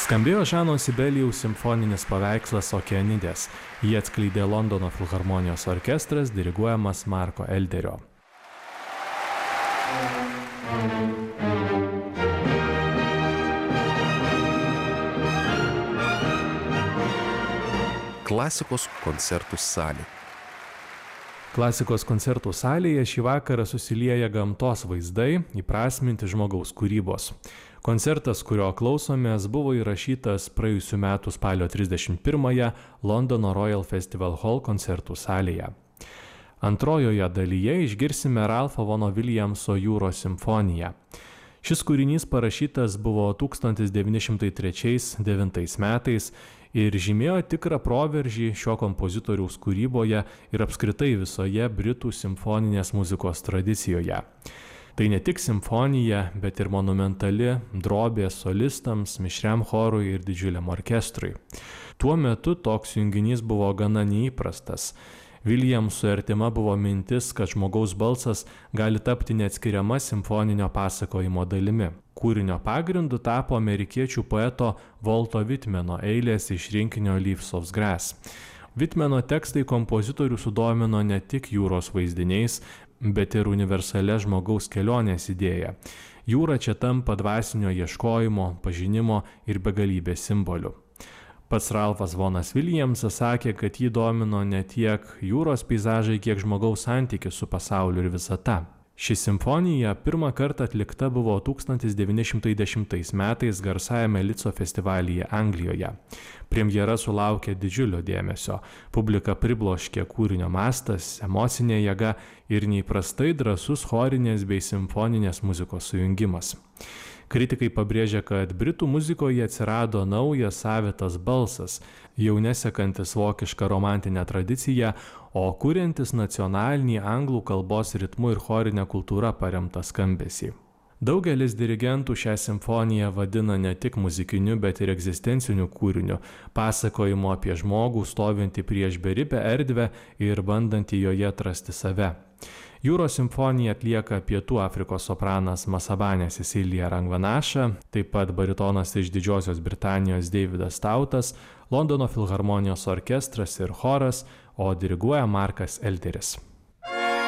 Skambėjo Žano Sibelijaus simfoninis paveikslas Okeanidės. Jį atskleidė Londono filharmonijos orkestras, diriguojamas Marko Elderio. Klasikos koncertų salė. Klasikos koncertų salėje šį vakarą susilieja gamtos vaizdai, įprasminti žmogaus kūrybos. Koncertas, kurio klausomės, buvo įrašytas praėjusių metų spalio 31-ąją Londono Royal Festival Hall koncertų salėje. Antrojoje dalyje išgirsime Ralfo Vaughano Williamso Jūros simfoniją. Šis kūrinys parašytas buvo 1903-1909 metais ir žymėjo tikrą proveržį šio kompozitoriaus kūryboje ir apskritai visoje Britų simfoninės muzikos tradicijoje. Tai ne tik simfonija, bet ir monumentali drobė solistams, mišriam chorui ir didžiuliam orkestrui. Tuo metu toks junginys buvo gana neįprastas. Williamsui artima buvo mintis, kad žmogaus balsas gali tapti neatskiriama simfoninio pasakojimo dalimi. Kūrinio pagrindu tapo amerikiečių poeto Walto Whitmano eilės iš rinkinio Leaves of Grass. Whitmano tekstai kompozitorių sudomino ne tik jūros vaizdiniais, bet ir universalia žmogaus kelionės idėja. Jūra čia tampa dvasinio ieškojimo, pažinimo ir begalybės simboliu. Pats Ralfas Vaughanas Williamsas sakė, kad jį domino ne tiek jūros peizažai, kiek žmogaus santykis su pasauliu ir visata. Ši simfonija pirmą kartą atlikta buvo 1910 metais garsajame Lico festivalyje Anglijoje. Premjera sulaukė didžiulio dėmesio. Publika pribloškė kūrinio mastas, emocinė jėga ir neįprastai drąsus chorinės bei simfoninės muzikos sujungimas. Kritikai pabrėžia, kad Britų muzikoje atsirado naujas savitas balsas, jau nesekantis vokišką romantinę tradiciją, o kuriantis nacionalinį anglų kalbos ritmu ir chorinę kultūrą paremtą skambesį. Daugelis dirigentų šią simfoniją vadina ne tik muzikiniu, bet ir egzistenciniu kūriniu, pasakojimu apie žmogų stovintį prieš beribę erdvę ir bandantį joje atrasti save. Jūros simfoniją atlieka Pietų Afrikos sopranas Masabanė Cecilija Rangvanaša, taip pat baritonas iš Didžiosios Britanijos Davidas Tautas, Londono filharmonijos orkestras ir choras, o diriguoja Markas Elderis.